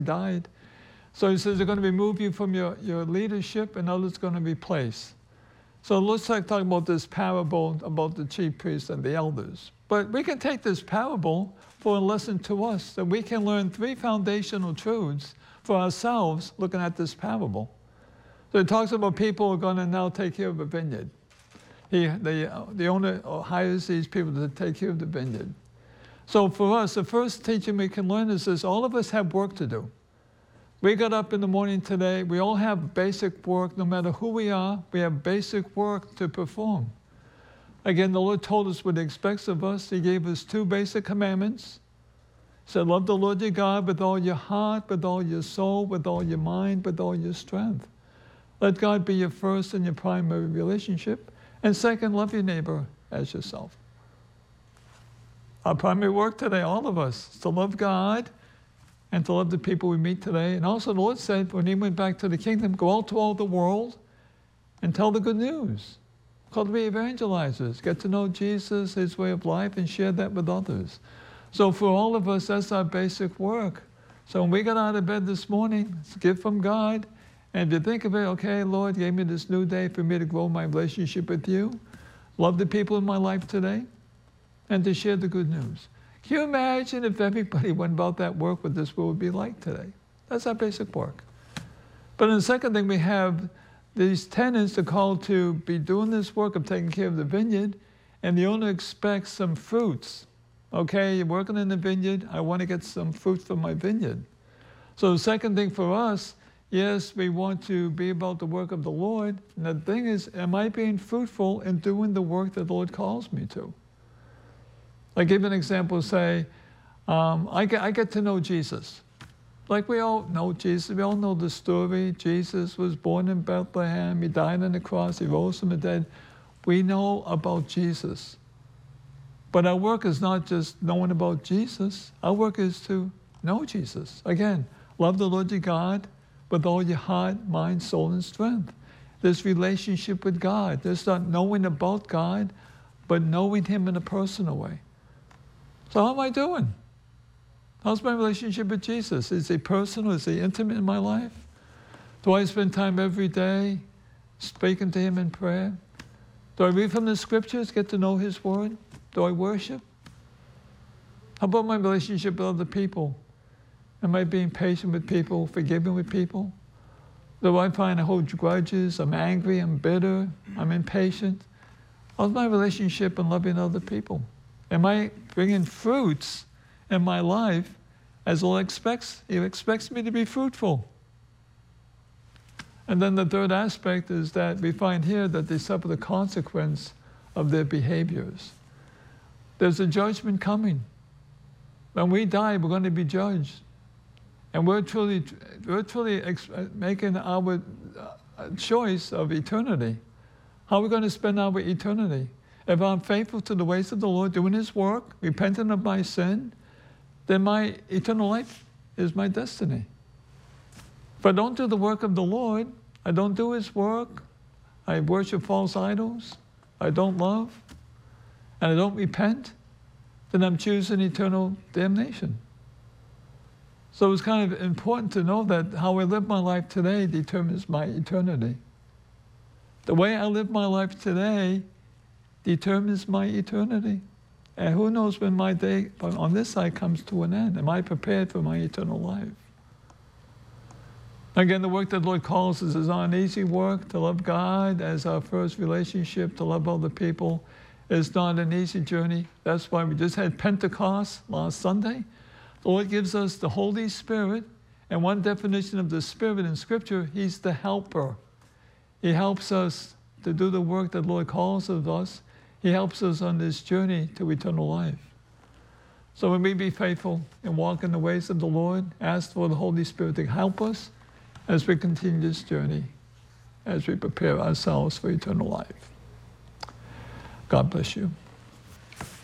died. So he says they're going to remove you from your leadership, and others are going to replace. So let's talk about this parable about the chief priests and the elders. But we can take this parable for a lesson to us, that we can learn 3 foundational truths for ourselves looking at this parable. So it talks about people who are going to now take care of a vineyard. The owner hires these people to take care of the vineyard. So for us, the first teaching we can learn is this: all of us have work to do. We got up in the morning today, we all have basic work. No matter who we are, we have basic work to perform. Again, the Lord told us what He expects of us. He gave us 2 basic commandments. He said, love the Lord your God with all your heart, with all your soul, with all your mind, with all your strength. Let God be your first and your primary relationship. And second, love your neighbor as yourself. Our primary work today, all of us, is to love God and to love the people we meet today. And also the Lord said, when He went back to the kingdom, go out to all the world and tell the good news. Called to be evangelizers. Get to know Jesus, His way of life, and share that with others. So for all of us, that's our basic work. So when we got out of bed this morning, it's a gift from God. And if you think of it, okay, Lord gave me this new day for me to grow my relationship with you, love the people in my life today, and to share the good news. Can you imagine if everybody went about that work, what this world would be like today? That's our basic work. But then the second thing, we have these tenants are called to be doing this work of taking care of the vineyard, and the owner expects some fruits. Okay, you're working in the vineyard, I want to get some fruit from my vineyard. So the second thing for us, yes, we want to be about the work of the Lord. And the thing is, am I being fruitful in doing the work that the Lord calls me to? I give an example, say, I get to know Jesus. Like we all know Jesus, we all know the story. Jesus was born in Bethlehem, He died on the cross, He rose from the dead. We know about Jesus. But our work is not just knowing about Jesus. Our work is to know Jesus. Again, love the Lord your God with all your heart, mind, soul, and strength. This relationship with God. Just not knowing about God, but knowing Him in a personal way. So how am I doing? How's my relationship with Jesus? Is He personal? Is He intimate in my life? Do I spend time every day speaking to Him in prayer? Do I read from the Scriptures, get to know His Word? Do I worship? How about my relationship with other people? Am I being patient with people, forgiving with people? Do I find I hold grudges, I'm angry, I'm bitter, I'm impatient? How's my relationship in loving other people? Am I bringing fruits in my life as the Lord expects? He expects me to be fruitful. And then the third aspect is that we find here that they suffer the consequence of their behaviors. There's a judgment coming. When we die, we're going to be judged. And we're truly making our choice of eternity. How are we going to spend our eternity? If I'm faithful to the ways of the Lord, doing His work, repenting of my sin, then my eternal life is my destiny. If I don't do the work of the Lord, I don't do His work, I worship false idols, I don't love, and I don't repent, then I'm choosing eternal damnation. So it's kind of important to know that how I live my life today determines my eternity. The way I live my life today determines my eternity. And who knows when my day on this side comes to an end? Am I prepared for my eternal life? Again, the work that the Lord calls us is not an easy work. To love God as our first relationship, to love other people, is not an easy journey. That's why we just had Pentecost last Sunday. The Lord gives us the Holy Spirit, and one definition of the Spirit in Scripture, He's the helper. He helps us to do the work that the Lord calls of us. He helps us on this journey to eternal life. So when we be faithful and walk in the ways of the Lord, ask for the Holy Spirit to help us as we continue this journey, as we prepare ourselves for eternal life. God bless you.